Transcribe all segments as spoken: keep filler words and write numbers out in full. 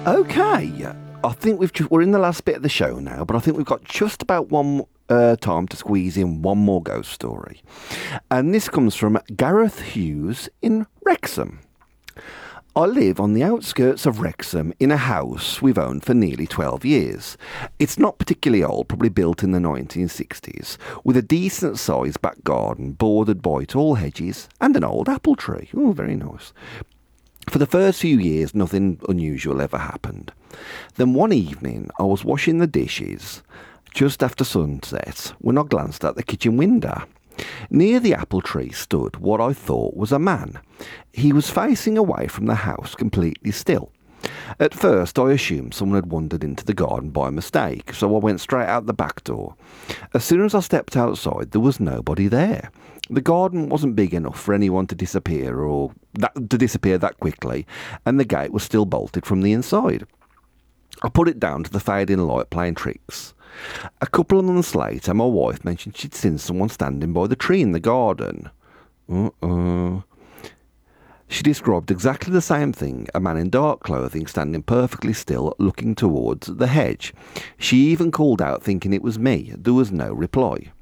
Okay, I think we've ju- we're in the last bit of the show now, but I think we've got just about one uh, time to squeeze in one more ghost story. And this comes from Gareth Hughes in Wrexham. I live on the outskirts of Wrexham in a house we've owned for nearly twelve years. It's not particularly old, probably built in the nineteen sixties, with a decent sized back garden bordered by tall hedges and an old apple tree. Oh, very nice. For the first few years, nothing unusual ever happened. Then one evening, I was washing the dishes just after sunset when I glanced out the kitchen window. Near the apple tree stood what I thought was a man. He was facing away from the house, completely still. At first, I assumed someone had wandered into the garden by mistake, so I went straight out the back door. As soon as I stepped outside, there was nobody there. The garden wasn't big enough for anyone to disappear or that, to disappear that quickly, and the gate was still bolted from the inside. I put it down to the fading light playing tricks. A couple of months later, my wife mentioned she'd seen someone standing by the tree in the garden. Uh-uh. She described exactly the same thing, a man in dark clothing standing perfectly still, looking towards the hedge. She even called out thinking it was me. There was no reply.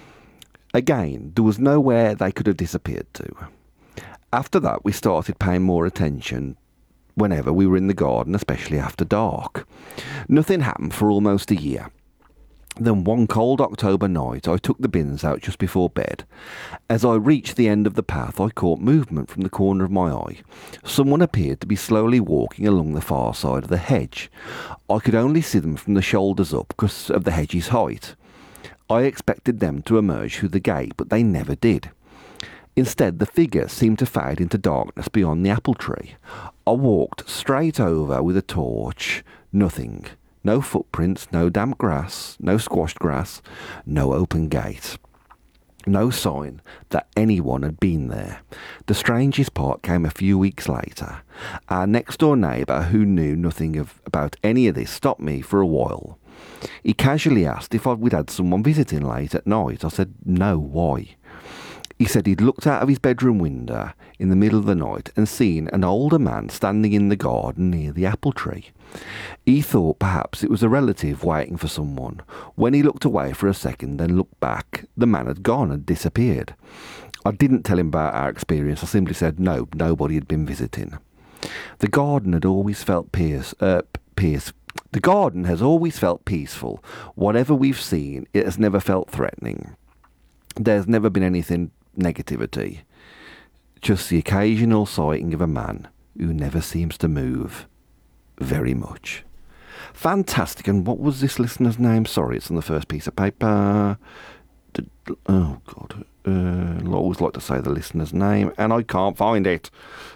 Again, there was nowhere they could have disappeared to. After that, we started paying more attention whenever we were in the garden, especially after dark. Nothing happened for almost a year. Then one cold October night, I took the bins out just before bed. As I reached the end of the path, I caught movement from the corner of my eye. Someone appeared to be slowly walking along the far side of the hedge. I could only see them from the shoulders up because of the hedge's height. I expected them to emerge through the gate, but they never did. Instead, the figure seemed to fade into darkness beyond the apple tree. I walked straight over with a torch. Nothing. No footprints, no damp grass, no squashed grass, no open gate. No sign that anyone had been there. The strangest part came a few weeks later. Our next door neighbour, who knew nothing of, about any of this, stopped me for a while. He casually asked if we'd had someone visiting late at night. I said, no, why? He said he'd looked out of his bedroom window in the middle of the night and seen an older man standing in the garden near the apple tree. He thought perhaps it was a relative waiting for someone. When he looked away for a second and looked back, the man had gone and disappeared. I didn't tell him about our experience. I simply said no, nobody had been visiting. The garden had always felt pierce, uh, pierce. The garden has always felt peaceful. Whatever we've seen, it has never felt threatening. There's never been anything negativity. Just the occasional sighting of a man who never seems to move very much. Fantastic. And what was this listener's name? Sorry, it's on the first piece of paper. Oh, God. Uh, I always like to say the listener's name, and I can't find it.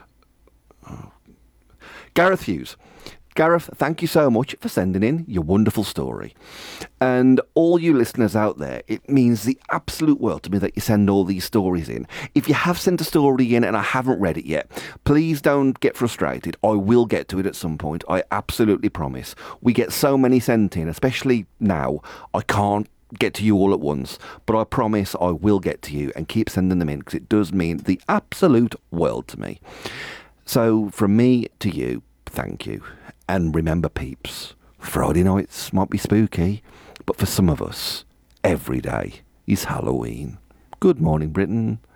Oh. Gareth Hughes. Gareth, thank you so much for sending in your wonderful story. And all you listeners out there, it means the absolute world to me that you send all these stories in. If you have sent a story in and I haven't read it yet, please don't get frustrated. I will get to it at some point. I absolutely promise. We get so many sent in, especially now. I can't get to you all at once, but I promise I will get to you, and keep sending them in because it does mean the absolute world to me. So from me to you, thank you. And remember, peeps, Friday nights might be spooky, but for some of us, every day is Halloween. Good morning, Britain.